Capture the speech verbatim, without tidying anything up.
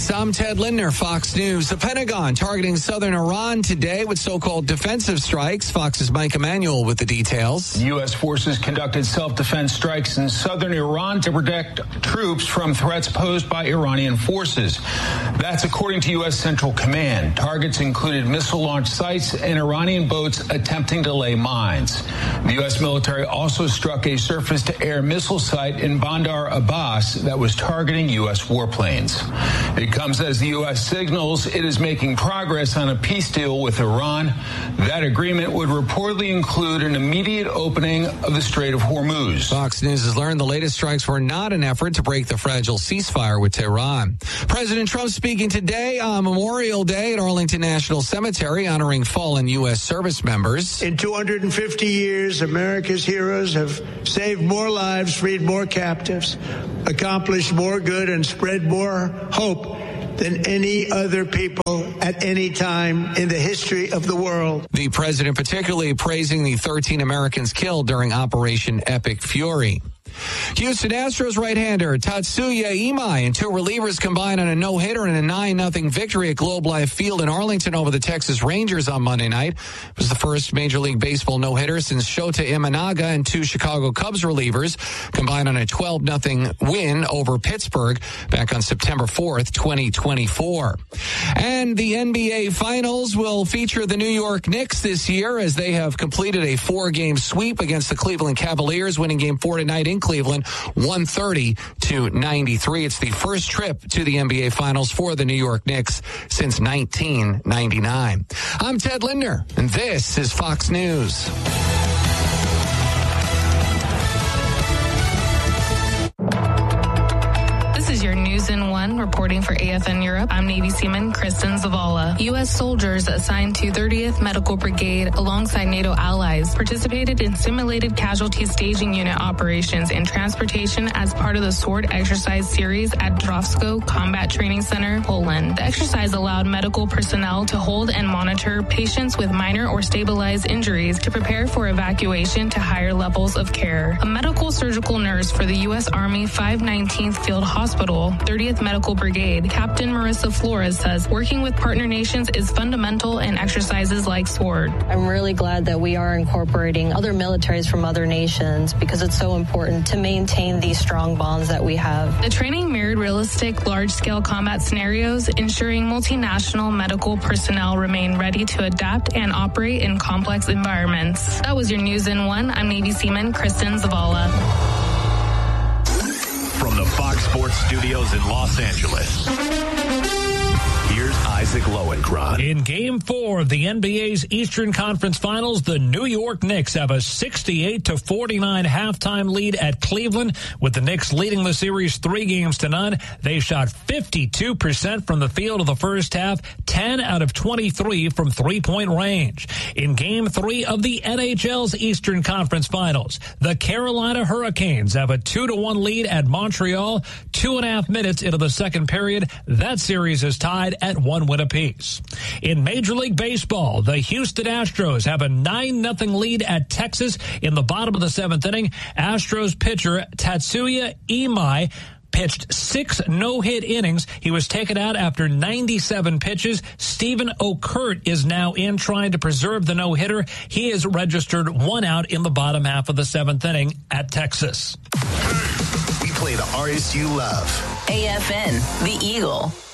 Yes, I'm Ted Lindner, Fox News. The Pentagon targeting southern Iran today with so-called defensive strikes. Fox's Mike Emanuel with the details. U S forces conducted self-defense strikes in southern Iran to protect troops from threats posed by Iranian forces. That's according to U S Central Command. Targets included missile launch sites and Iranian boats attempting to lay mines. The U S military also struck a surface-to-air missile site in Bandar Abbas that was targeting U S warplanes. It comes as the U S signals it is making progress on a peace deal with Iran. That agreement would reportedly include an immediate opening of the Strait of Hormuz. Fox News has learned the latest strikes were not an effort to break the fragile ceasefire with Tehran. President Trump speaking today on Memorial Day at Arlington National Cemetery, honoring fallen U S service members. In two hundred fifty years, America's heroes have saved more lives, freed more captives, accomplished more good, and spread more hope than any other people at any time in the history of the world. The president particularly praising the thirteen Americans killed during Operation Epic Fury. Houston Astros right-hander Tatsuya Imai and two relievers combined on a no-hitter and a nine nothing victory at Globe Life Field in Arlington over the Texas Rangers on Monday night. It was the first Major League Baseball no-hitter since Shota Imanaga and two Chicago Cubs relievers combined on a twelve nothing win over Pittsburgh back on September fourth, twenty twenty-four. And the N B A Finals will feature the New York Knicks this year as they have completed a four-game sweep against the Cleveland Cavaliers, winning game four tonight in Cleveland, one thirty to ninety-three. It's the first trip to the N B A Finals for the New York Knicks since nineteen ninety-nine. I'm Ted Lindner, and this is Fox News. Your News in One, reporting for A F N Europe. I'm Navy Seaman Kristen Zavala. U S soldiers assigned to thirtieth Medical Brigade alongside NATO allies participated in simulated casualty staging unit operations and transportation as part of the SWORD exercise series at Drawsko Combat Training Center, Poland. The exercise allowed medical personnel to hold and monitor patients with minor or stabilized injuries to prepare for evacuation to higher levels of care. A medical surgical nurse for the U S Army five nineteenth Field Hospital, thirtieth Medical Brigade, Captain Marissa Flores, says working with partner nations is fundamental in exercises like SWORD. I'm really glad that we are incorporating other militaries from other nations because it's so important to maintain these strong bonds that we have. The training mirrored realistic large-scale combat scenarios, ensuring multinational medical personnel remain ready to adapt and operate in complex environments. That was your News in One. I'm Navy Seaman Kristen Zavala. From the Fox Sports Studios in Los Angeles, here's Isaac Lowenkron. In Game Four of the N B A's Eastern Conference Finals, the New York Knicks have a sixty-eight to forty-nine halftime lead at Cleveland. With the Knicks leading the series three games to none, they shot fifty-two percent from the field of the first half, ten out of twenty-three from three-point range. In Game Three of the N H L's Eastern Conference Finals, the Carolina Hurricanes have a two to one lead at Montreal. Two and a half minutes into the second period, that series is tied at one win apiece. In Major League Baseball, the Houston Astros have a nine nothing lead at Texas in the bottom of the seventh inning. Astros pitcher Tatsuya Imai pitched six no-hit innings. He was taken out after ninety-seven pitches. Stephen Okert is now in trying to preserve the no-hitter. He has registered one out in the bottom half of the seventh inning at Texas. We play the artists you love. A F N, The Eagle.